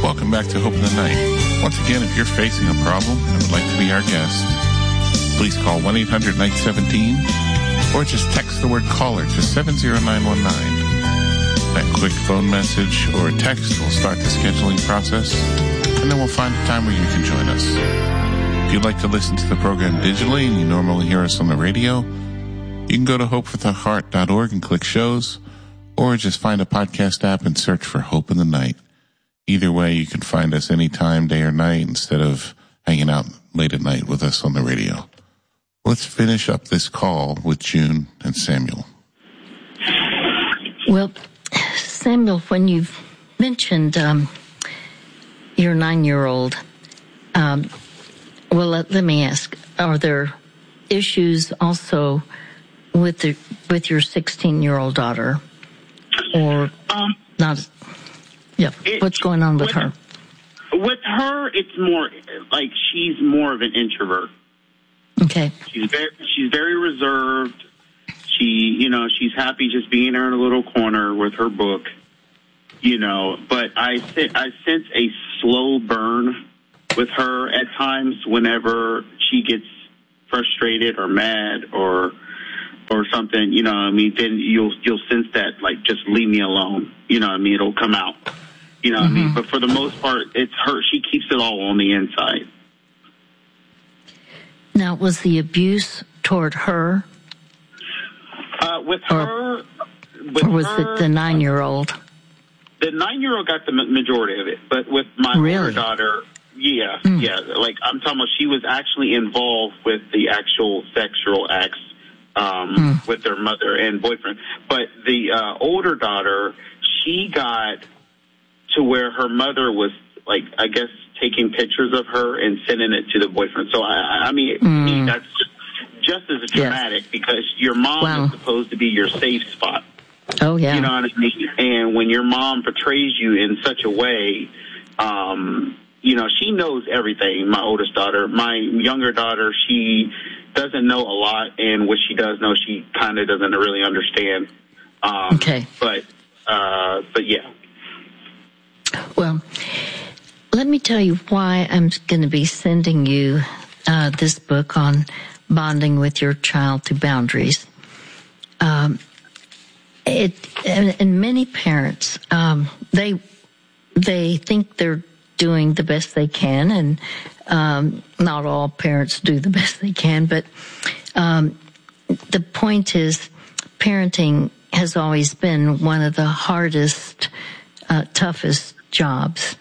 Welcome back to Hope in the Night. Once again, if you're facing a problem and would like to be our guest, please call 1-800-NIGHT-17 or just text the word caller to 70919. That quick phone message or text will start the scheduling process, and then we'll find a time where you can join us. If you'd like to listen to the program digitally and you normally hear us on the radio, you can go to hopefortheheart.org and click shows, or just find a podcast app and search for Hope in the Night. Either way, you can find us anytime, day or night, instead of hanging out late at night with us on the radio. Let's finish up this call with June and Samuel. Well, Samuel, when you've mentioned your 9-year-old, let me ask, are there issues also with your 16-year-old daughter? Or not? Yeah. What's going on with her? With her, it's more like she's more of an introvert. Okay. She's very reserved. She's happy just being there in a little corner with her book. But I sense a slow burn with her at times whenever she gets frustrated or mad or something, then you'll sense that, like, just leave me alone. It'll come out. But for the most part, it's her. She keeps it all on the inside. Now, was the abuse toward her? With her... Or was it the 9-year-old? The 9-year-old got the majority of it, but with my older daughter, yeah. Like, I'm talking about, she was actually involved with the actual sexual acts with their mother and boyfriend. But the older daughter, she got to where her mother was, like, I guess, taking pictures of her and sending it to the boyfriend. So, I mean, that's just as dramatic because your mom is supposed to be your safe spot. Oh, yeah. You know what I mean? And when your mom portrays you in such a way, she knows everything, my oldest daughter. My younger daughter, she doesn't know a lot, and what she does know, she kind of doesn't really understand. Okay. But yeah. Well, let me tell you why I'm going to be sending you this book on bonding with your child through boundaries. And many parents, they think they're doing the best they can, and not all parents do the best they can, but the point is parenting has always been one of the hardest, toughest jobs.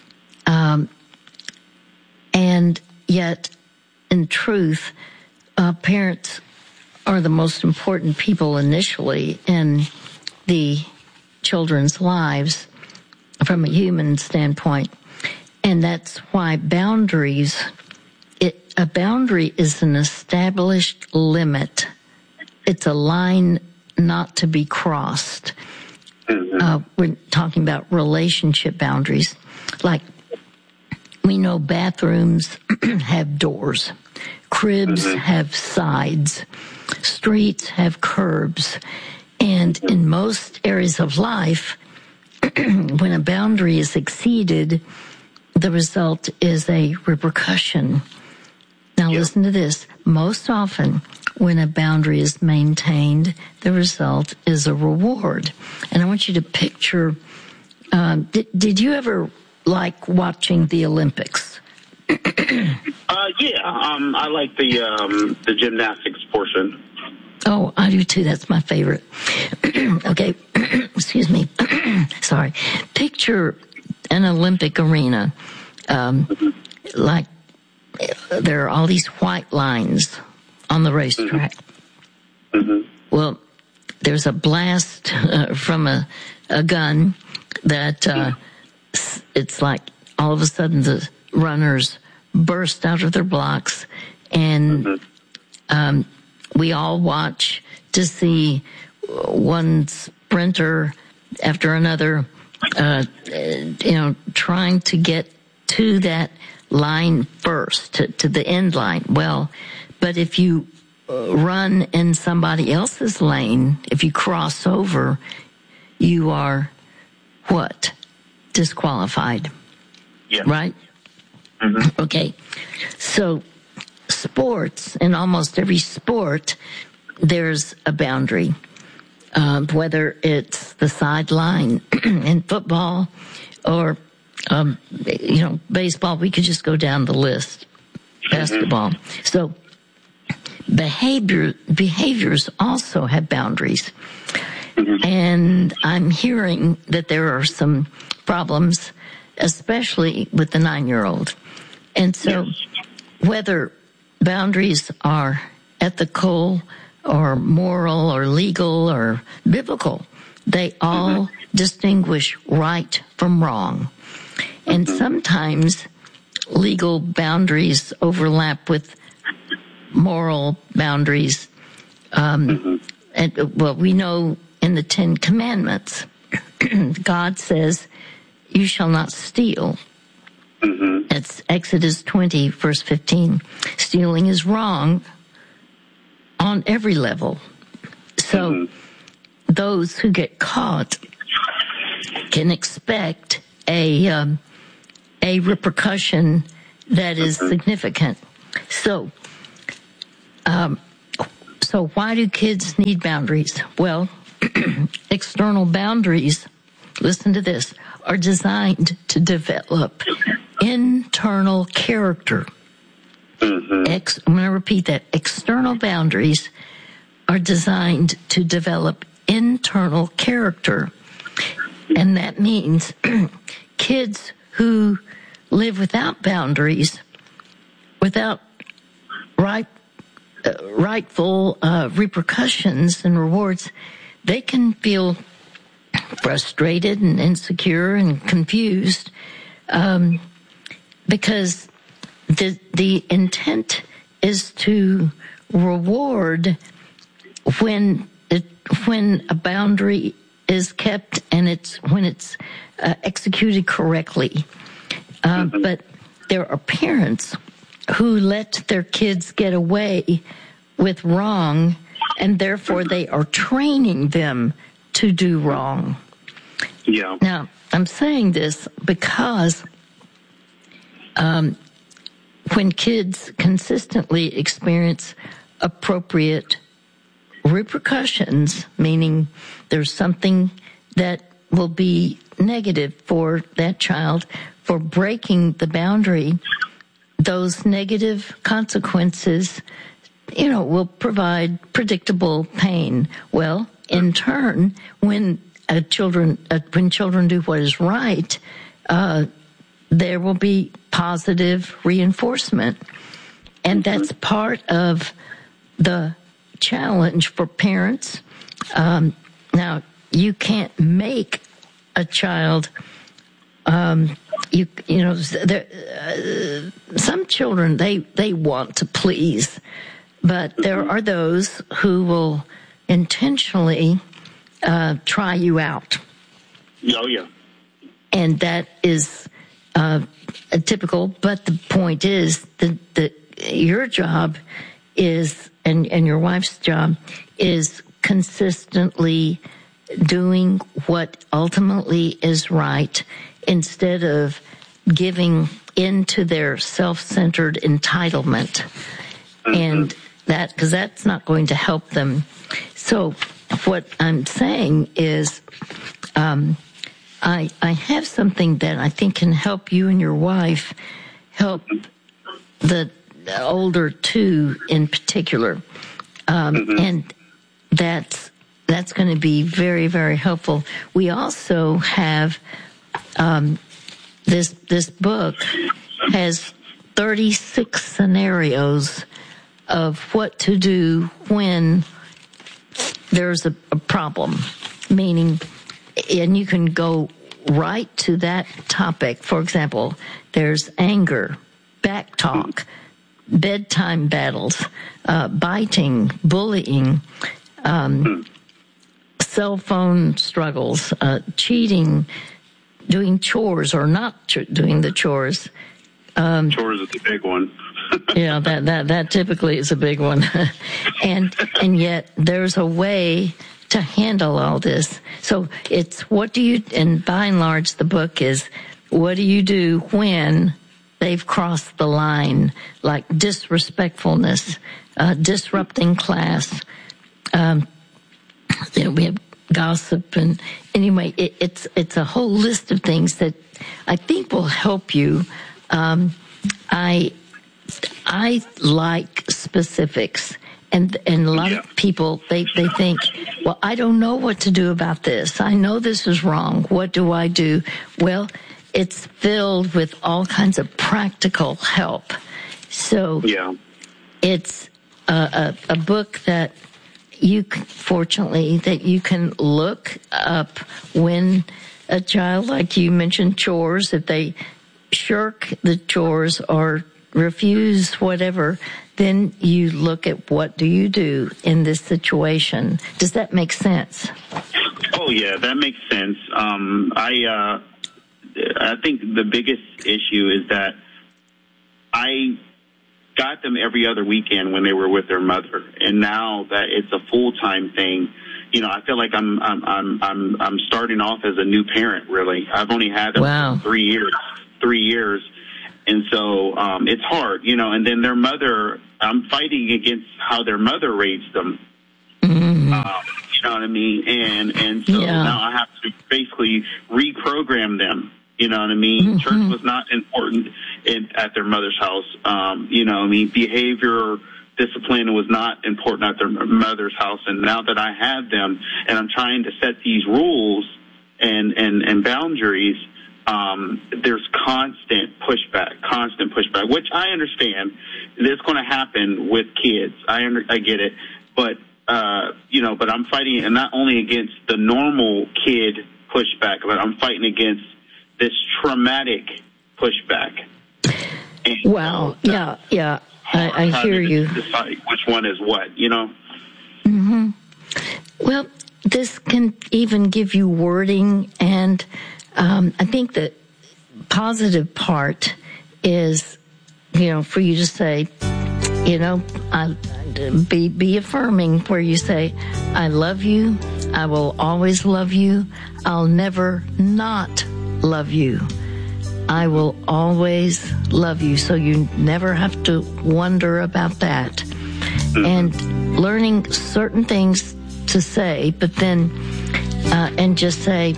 And yet, in truth, parents are the most important people initially in the children's lives from a human standpoint. And that's why boundaries, a boundary is an established limit. It's a line not to be crossed. We're talking about relationship boundaries. Like, we know bathrooms have doors. Cribs have sides. Streets have curbs. And in most areas of life, when a boundary is exceeded, the result is a repercussion. Now listen to this. Most often, when a boundary is maintained, the result is a reward. And I want you to picture, did you ever like watching the Olympics? I like the gymnastics portion. Oh, I do too. That's my favorite. Okay, excuse me. Sorry. Picture an Olympic arena. Like there are all these white lines on the racetrack. Well, there's a blast from a gun that it's like all of a sudden the runners burst out of their blocks, and we all watch to see one sprinter after another, trying to get to that line first, to the end line. Well, but if you run in somebody else's lane, if you cross over, you are what? Disqualified. Yes. Right? Mm-hmm. Okay. So sports, in almost every sport, there's a boundary. Whether it's the sideline in football or, baseball, we could just go down the list. Basketball. Mm-hmm. So behaviors also have boundaries. Mm-hmm. And I'm hearing that there are some problems, especially with the 9-year-old. And so whether boundaries are ethical or moral or legal or biblical, they all distinguish right from wrong. And sometimes legal boundaries overlap with moral boundaries. And we know in the 10 Commandments, God says, "You shall not steal." It's Exodus 20, verse 15. Stealing is wrong on every level. So those who get caught can expect a repercussion that is significant. So why do kids need boundaries? Well, external boundaries, listen to this, are designed to develop internal character. I'm going to repeat that. External boundaries are designed to develop internal character. And that means kids who live without boundaries, without rightful repercussions and rewards, they can feel frustrated and insecure and confused because the intent is to reward when a boundary is kept and when it's executed correctly. But there are parents who let their kids get away with wrong, and therefore they are training them to do wrong. Yeah. Now, I'm saying this because when kids consistently experience appropriate repercussions, meaning there's something that will be negative for that child for breaking the boundary, those negative consequences, will provide predictable pain. Well, in turn, when children do what is right, there will be positive reinforcement. And that's part of the challenge for parents. Now, you can't make a child, some children, they want to please, but there are those who will intentionally try you out. Oh, yeah. And that is typical, but the point is that your job is, and your wife's job is consistently doing what ultimately is right instead of giving into their self-centered entitlement. And because that's not going to help them. So what I'm saying is, I have something that I think can help you and your wife, help the older two in particular. And that's going to be very, very helpful. We also have, this book has 36 scenarios of what to do when there's a problem, meaning, and you can go right to that topic. For example, there's anger, backtalk, bedtime battles, biting, bullying, cell phone struggles, cheating, doing chores or not doing the chores. Chores is the big one. Yeah, that typically is a big one. and yet there's a way to handle all this. So it's and by and large the book is what do you do when they've crossed the line, like disrespectfulness, disrupting class? We have gossip, and anyway, it's a whole list of things that I think will help you. I like specifics, and a lot of people they think, well, I don't know what to do about this. I know this is wrong. What do I do? Well, it's filled with all kinds of practical help. So it's a book that fortunately, that you can look up when a child, like you mentioned, chores, if they shirk the chores or refuse whatever, then you look at what do you do in this situation. Does that make sense? Oh, yeah, that makes sense. I think the biggest issue is that I got them every other weekend when they were with their mother, and now that it's a full-time thing, I feel like I'm starting off as a new parent. Really, I've only had them for 3 years, and so it's hard, And then their mother, I'm fighting against how their mother raised them. You know what I mean? And so now I have to basically reprogram them. You know what I mean? Church was not important at their mother's house. Behavior, discipline was not important at their mother's house. And now that I have them and I'm trying to set these rules and boundaries, there's constant pushback, which I understand. It's going to happen with kids. I get it. But, but I'm fighting, and not only against the normal kid pushback, but I'm fighting against this traumatic pushback. And I hear you. Decide which one is what, Well, this can even give you wording, and I think the positive part is, for you to say, be affirming, where you say, I love you, I will always love you, I'll never not love you. I will always love you. So you never have to wonder about that. And learning certain things to say, but then, and just say,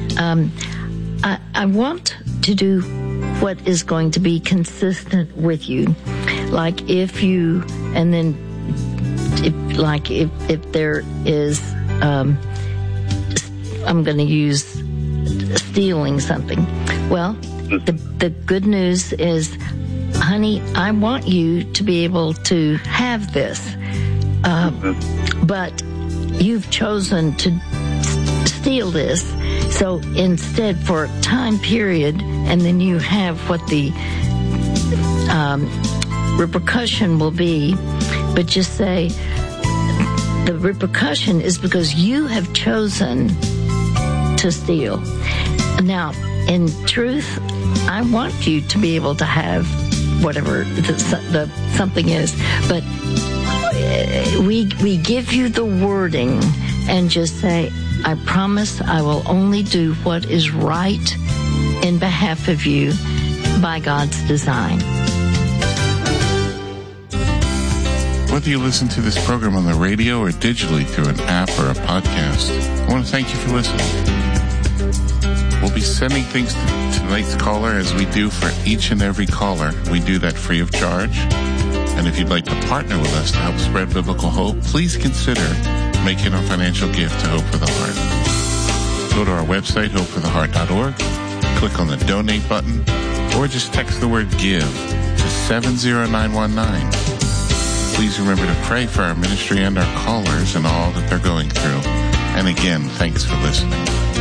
I want to do what is going to be consistent with you. Like if you, and then if there is, I'm going to use stealing something. Well, the good news is, honey, I want you to be able to have this, but you've chosen to steal this. So instead, for a time period, and then you have what the repercussion will be, but just say the repercussion is because you have chosen to steal. Now, in truth, I want you to be able to have whatever the something is, but we give you the wording and just say, I promise I will only do what is right in behalf of you by God's design. Whether you listen to this program on the radio or digitally through an app or a podcast, I want to thank you for listening. We'll be sending things to tonight's caller as we do for each and every caller. We do that free of charge. And if you'd like to partner with us to help spread biblical hope, please consider making a financial gift to Hope for the Heart. Go to our website, hopefortheheart.org, click on the donate button, or just text the word give to 70919. Please remember to pray for our ministry and our callers and all that they're going through. And again, thanks for listening.